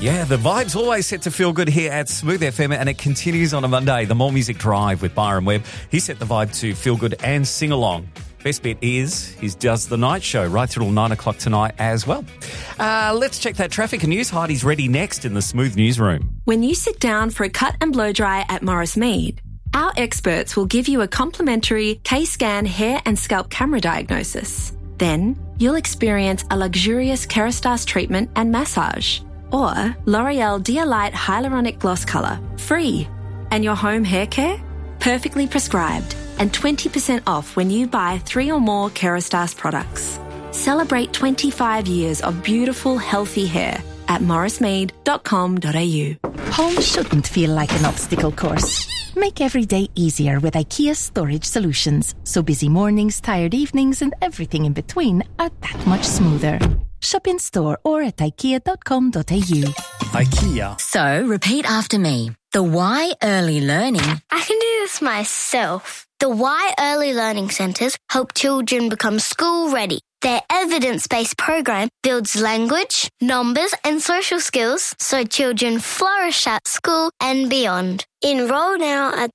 Yeah, the vibe's always set to feel good here at Smooth FM, and it continues on a Monday. The More Music Drive with Byron Webb. He set the vibe to feel good and sing along. Best bit is he does the night show right through till 9 o'clock tonight as well. Let's check that traffic and news. Heidi's ready next in the Smooth Newsroom. When you sit down for a cut and blow dry at Morris Mead, our experts will give you a complimentary K-Scan hair and scalp camera diagnosis. Then you'll experience a luxurious Kerastase treatment and massage, or L'Oreal Dialight Hyaluronic Gloss Colour, free. And your home hair care? Perfectly prescribed and 20% off when you buy 3 or more Kerastase products. Celebrate 25 years of beautiful, healthy hair at morrismead.com.au. Home shouldn't feel like an obstacle course. Make every day easier with IKEA Storage Solutions, so busy mornings, tired evenings and everything in between are that much smoother. Shop in store or at ikea.com.au. IKEA. So, repeat after me. The Y Early Learning. I can do this myself. The Y Early Learning Centres help children become school ready. Their evidence-based program builds language, numbers and social skills so children flourish at school and beyond. Enroll now at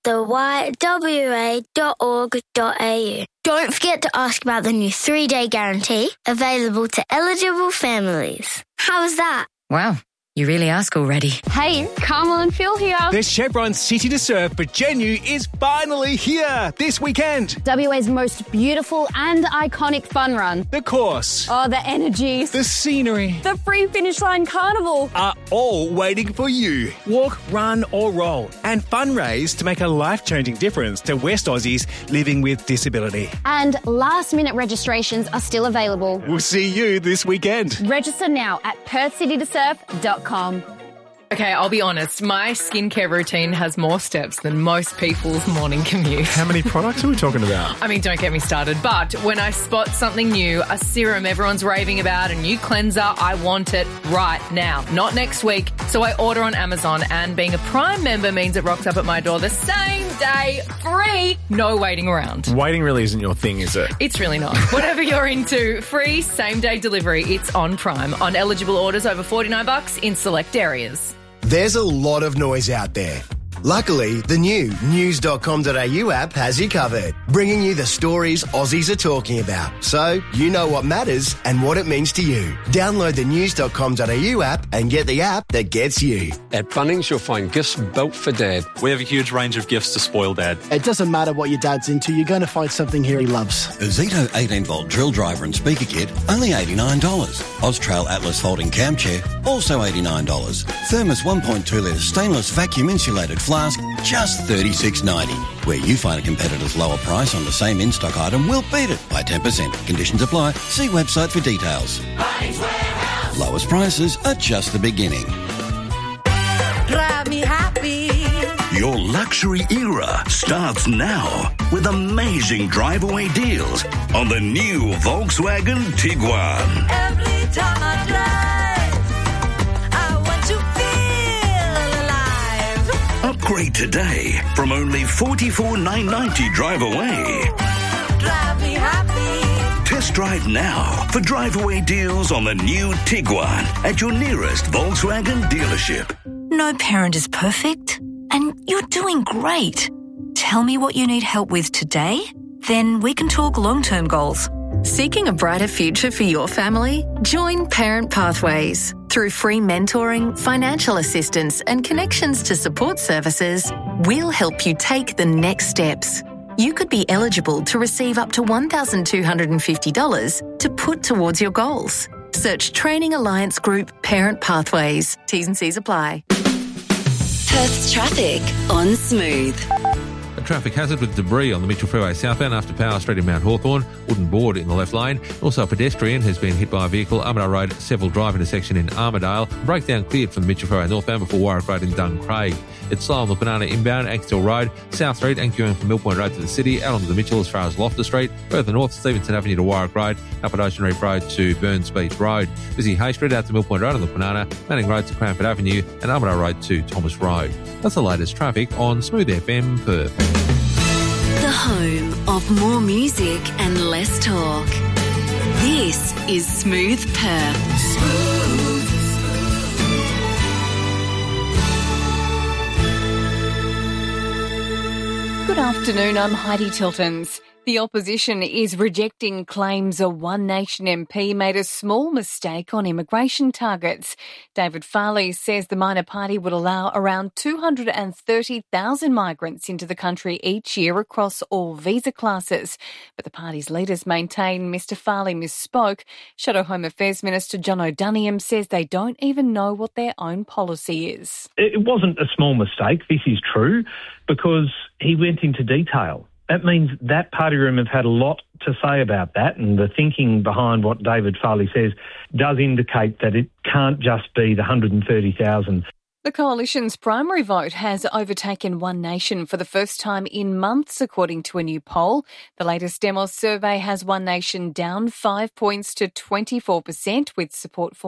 theYWA.org.au. Don't forget to ask about the new 3-day guarantee available to eligible families. How was that? Wow, you really are school ready. Hey, Carmel and Phil here. There's Chevron's City to Surf, but Genu is finally here this weekend. WA's most beautiful and iconic fun run. The course, Oh, the energy. the scenery The free finish line carnival. are all waiting for you. Walk, run or roll and fundraise to make a life-changing difference to West Aussies living with disability. And last-minute registrations are still available. We'll see you this weekend. Register now at perthcitytosurf.com. Okay, I'll be honest. My skincare routine has more steps than most people's morning commute. How many products are we talking about? I mean, don't get me started. But when I spot something new, a serum everyone's raving about, a new cleanser, I want it right now, not next week. So I order on Amazon, and being a Prime member means it rocks up at my door the same day, free, no waiting around. Waiting really isn't your thing, is it? It's really not. Whatever you're into, free same-day delivery, it's on Prime. On eligible orders over $49 in select areas. There's a lot of noise out there. Luckily, the new news.com.au app has you covered, bringing you the stories Aussies are talking about, so you know what matters and what it means to you. Download the news.com.au app and get the app that gets you. At Bunnings, you'll find gifts built for Dad. We have a huge range of gifts to spoil Dad. It doesn't matter what your dad's into, you're going to find something here he loves. A Zito 18-volt drill driver and speaker kit, only $89. Austrail Atlas folding cam chair, also $89. Thermos 1.2-litre stainless vacuum insulated flask, just $36.90. Where you find a competitor's lower price on the same in-stock item, we'll beat it by 10%. Conditions apply. See website for details. Lowest prices are just the beginning. Drive me happy. Your luxury era starts now with amazing drive-away deals on the new Volkswagen Tiguan. Every time I drive, I want to feel alive. Upgrade today from only $44,990 drive away. Drive me happy. Test drive now for drive-away deals on the new Tiguan at your nearest Volkswagen dealership. No parent is perfect, and you're doing great. Tell me what you need help with today, then we can talk long-term goals. Seeking a brighter future for your family? Join Parent Pathways. Through free mentoring, financial assistance and connections to support services, we'll help you take the next steps. You could be eligible to receive up to $1,250 to put towards your goals. Search Training Alliance Group Parent Pathways. T's and C's apply. Perth's traffic on Smooth. A traffic hazard with debris on the Mitchell Freeway southbound after Power Street in Mount Hawthorn. Wooden board in the left lane. Also a pedestrian has been hit by a vehicle. Armidale Road, Seville Drive intersection in Armidale. Breakdown cleared from the Mitchell Freeway northbound before Warwick Road in Duncraig. It's slow on the Banana inbound, Axtell Road, South Street and queuing from Mill Point Road to the city, out onto the Mitchell as far as Loftus Street. Further north, Stevenson Avenue to Warwick Road, up at Ocean Reef Road to Burns Beach Road. Busy Hay Street out to Mill Point Road on the Banana, Manning Road to Cranford Avenue and Armidale Road to Thomas Road. That's the latest traffic on Smooth FM Perth. The home of more music and less talk. This is Smooth Perth. Good afternoon, I'm Heidi Tiltons. The opposition is rejecting claims a One Nation MP made a small mistake on immigration targets. David Farley says the minor party would allow around 230,000 migrants into the country each year across all visa classes. But the party's leaders maintain Mr Farley misspoke. Shadow Home Affairs Minister John O'Doniam says they don't even know what their own policy is. It wasn't a small mistake, this is true, because he went into detail. That means that party room have had a lot to say about that, and the thinking behind what David Farley says does indicate that it can't just be the 130,000. The Coalition's primary vote has overtaken One Nation for the first time in months, according to a new poll. The latest Demos survey has One Nation down 5 points to 24%, with support for